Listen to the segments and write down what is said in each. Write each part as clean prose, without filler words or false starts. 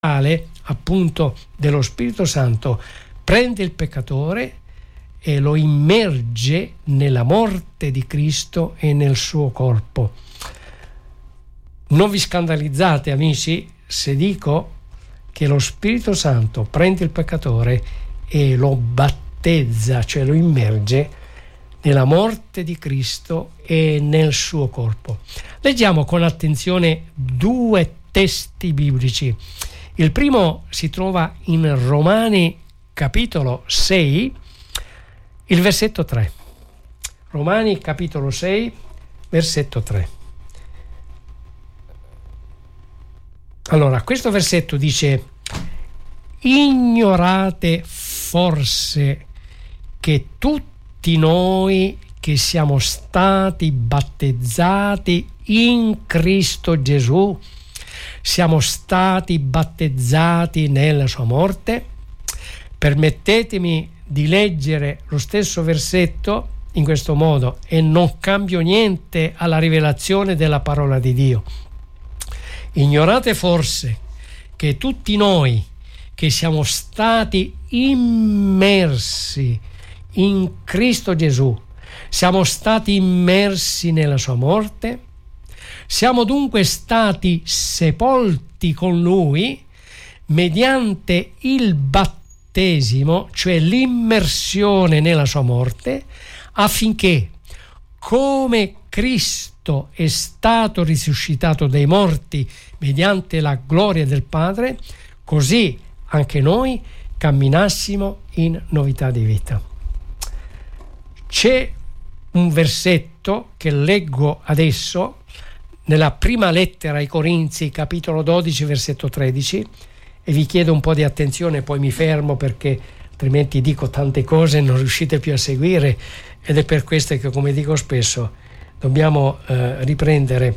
appunto dello Spirito Santo prende il peccatore e lo immerge nella morte di Cristo e nel suo corpo. Non vi scandalizzate, amici, se dico che lo Spirito Santo prende il peccatore e lo battezza, cioè lo immerge nella morte di Cristo e nel suo corpo. Leggiamo con attenzione due testi biblici. Il primo si trova in Romani capitolo 6, il versetto 3. Romani capitolo 6, versetto 3. Allora, questo versetto dice: ignorate forse che tutti noi che siamo stati battezzati in Cristo Gesù siamo stati battezzati nella sua morte? Permettetemi di leggere lo stesso versetto in questo modo e non cambio niente alla rivelazione della parola di Dio. Ignorate forse che tutti noi che siamo stati immersi in Cristo Gesù siamo stati immersi nella sua morte? Siamo dunque stati sepolti con Lui mediante il battesimo, cioè l'immersione nella sua morte, affinché, come Cristo è stato risuscitato dai morti mediante la gloria del Padre, così anche noi camminassimo in novità di vita. C'è un versetto che leggo adesso nella prima lettera ai Corinzi, capitolo 12, versetto 13, e vi chiedo un po' di attenzione, poi mi fermo perché altrimenti dico tante cose e non riuscite più a seguire, ed è per questo che, come dico spesso, dobbiamo riprendere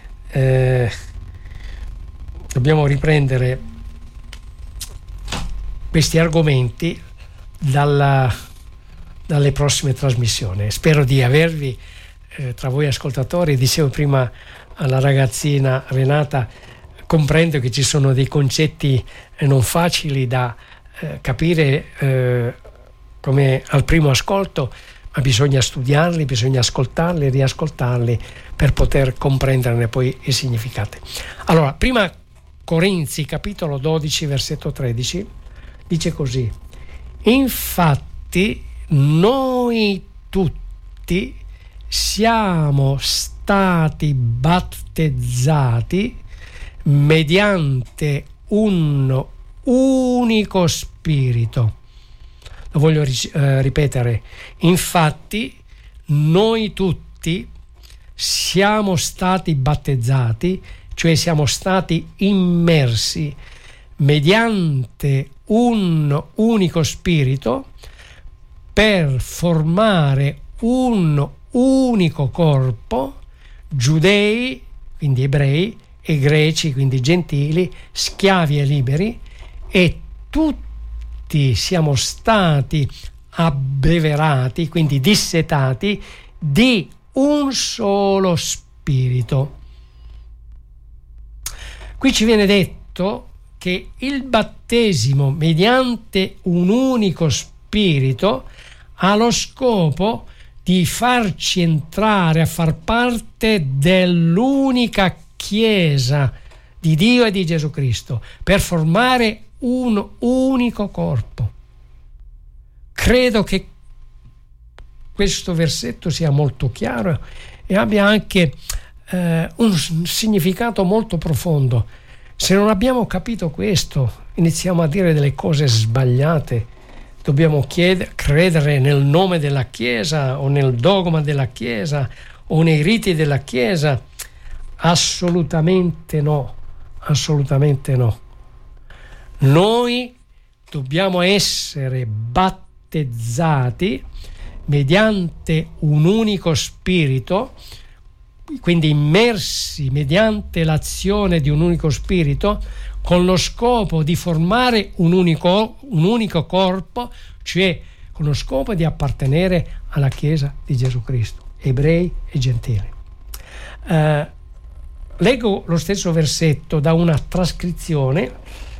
questi argomenti dalle prossime trasmissioni. Spero di avervi tra voi ascoltatori. Dicevo prima alla ragazzina Renata, comprendo che ci sono dei concetti non facili da capire come al primo ascolto, ma bisogna studiarli, bisogna ascoltarli, riascoltarli per poter comprenderne poi il significato. Allora, prima Corinzi capitolo 12 versetto 13 dice così: infatti noi tutti siamo stati battezzati mediante un unico spirito. Lo voglio ripetere: infatti noi tutti siamo stati battezzati, cioè siamo stati immersi mediante un unico spirito per formare un unico corpo, giudei, quindi ebrei, e greci, quindi gentili, schiavi e liberi, e tutti siamo stati abbeverati, quindi dissetati, di un solo spirito. Qui ci viene detto che il battesimo mediante un unico spirito ha lo scopo di farci entrare a far parte dell'unica Chiesa di Dio e di Gesù Cristo, per formare un unico corpo. Credo che questo versetto sia molto chiaro e abbia anche un significato molto profondo. Se non abbiamo capito questo, iniziamo a dire delle cose sbagliate. Dobbiamo credere nel nome della Chiesa o nel dogma della Chiesa o nei riti della Chiesa? Assolutamente no, assolutamente no. Noi dobbiamo essere battezzati mediante un unico spirito, quindi immersi mediante l'azione di un unico spirito, con lo scopo di formare un unico corpo, cioè con lo scopo di appartenere alla Chiesa di Gesù Cristo, ebrei e gentili. Leggo lo stesso versetto da una trascrizione